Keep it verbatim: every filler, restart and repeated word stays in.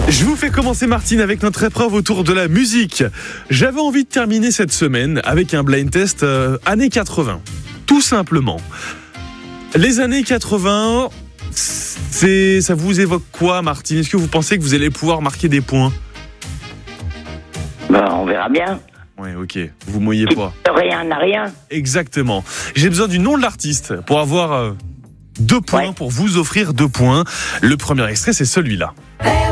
Je vous fais commencer, Martine, avec notre épreuve autour de la musique. J'avais envie de terminer cette semaine avec un blind test euh, années quatre-vingts. Tout simplement. Les années quatre-vingts, c'est, ça vous évoque quoi, Martine ? Est-ce que vous pensez que vous allez pouvoir marquer des points ? Ben, on verra bien. Ouais, ok. Vous mouillez pas. Rien n'a rien. Exactement. J'ai besoin du nom de l'artiste pour avoir euh, deux points, Ouais. pour vous offrir deux points. Le premier extrait, c'est celui-là. Hey